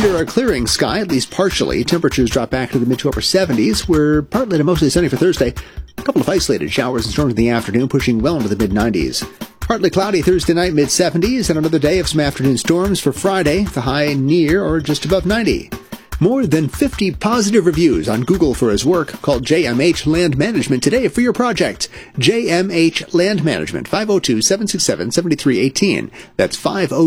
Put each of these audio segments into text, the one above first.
under a clearing sky, at least partially. Temperatures drop back to the mid to upper 70s. We're partly to mostly sunny for Thursday. A couple of isolated showers and storms in the afternoon, pushing well into the mid-90s. Partly cloudy Thursday night, mid-70s, and another day of some afternoon storms for Friday, the high near or just above 90. More than 50 positive reviews on Google for his work. Call JMH Land Management today for your project. JMH Land Management, 502-767-7318. That's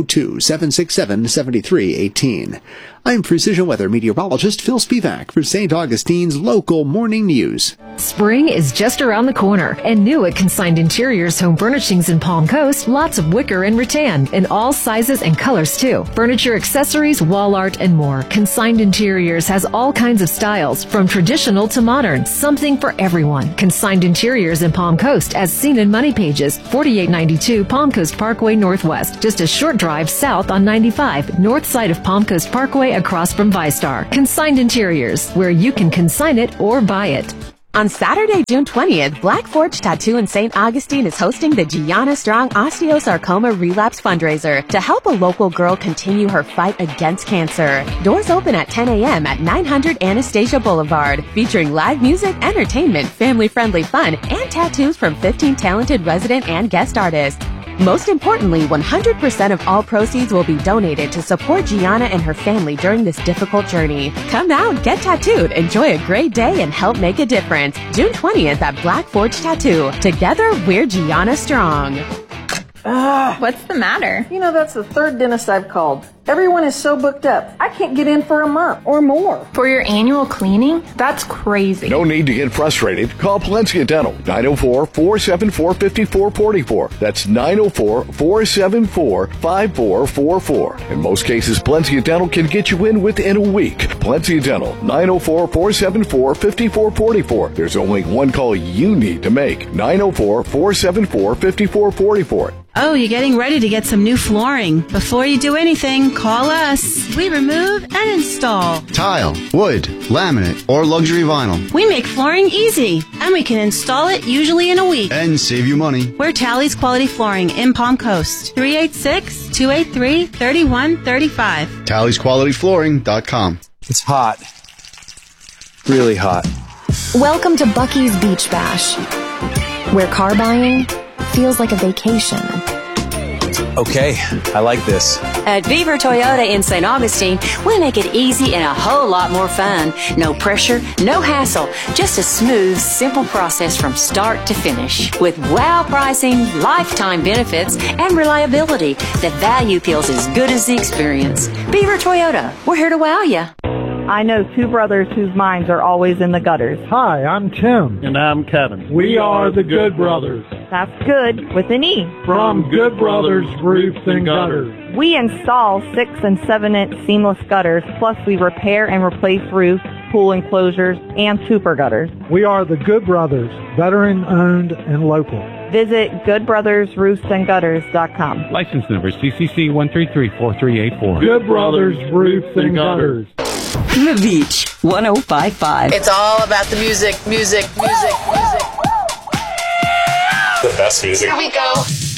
502-767-7318. I'm Precision Weather Meteorologist Phil Spivak for St. Augustine's local morning news. Spring is just around the corner, and new at Consigned Interiors Home Furnishings in Palm Coast, lots of wicker and rattan in all sizes and colors too. Furniture, accessories, wall art, and more. Consigned Interiors has all kinds of styles, from traditional to modern, something for everyone. Consigned Interiors in Palm Coast, as seen in Money Pages, 4892 Palm Coast Parkway Northwest, just a short drive south on 95, north side of Palm Coast Parkway across from ViStar. Consigned Interiors, where you can consign it or buy it. On Saturday, June 20th, Black Forge Tattoo in St. Augustine is hosting the Gianna Strong Osteosarcoma Relapse Fundraiser to help a local girl continue her fight against cancer. Doors open at 10 a.m. at 900 Anastasia Boulevard, featuring live music, entertainment, family-friendly fun, and tattoos from 15 talented resident and guest artists. Most importantly, 100% of all proceeds will be donated to support Gianna and her family during this difficult journey. Come out, get tattooed, enjoy a great day, and help make a difference. June 20th at Black Forge Tattoo. Together, we're Gianna Strong. What's the matter? You know, that's the third dentist I've called. Everyone is so booked up. I can't get in for a month or more. For your annual cleaning? That's crazy. No need to get frustrated. Call Palencia Dental, 904-474-5444. That's 904-474-5444. In most cases, Palencia Dental can get you in within a week. Palencia Dental, 904-474-5444. There's only one call you need to make, 904-474-5444. Oh, you're getting ready to get some new flooring. Before you do anything, call us. We remove and install tile, wood, laminate, or luxury vinyl. We make flooring easy, and we can install it usually in a week. And save you money. We're Tally's Quality Flooring in Palm Coast. 386-283-3135. TallysQualityFlooring.com. It's hot. Really hot. Welcome to Bucky's Beach Bash, where car buying feels like a vacation. Okay, I like this. At Beaver Toyota in St. Augustine, we make it easy and a whole lot more fun. No pressure, no hassle, just a smooth, simple process from start to finish. With wow pricing, lifetime benefits, and reliability, the value feels as good as the experience. Beaver Toyota, we're here to wow you. I know two brothers whose minds are always in the gutters. Hi, I'm Tim. And I'm Kevin. We are the Good Brothers. That's good with an E. From Good Brothers Roofs and Gutters. We install 6 and 7-inch seamless gutters, plus we repair and replace roofs, pool enclosures, and super gutters. We are the Good Brothers, veteran-owned and local. Visit goodbrothersroofsandgutters.com. License number CCC 1334384. Good Brothers Roofs and Gutters. The Beach 105.5. It's all about the music, music, music, music. The best music. Here we go.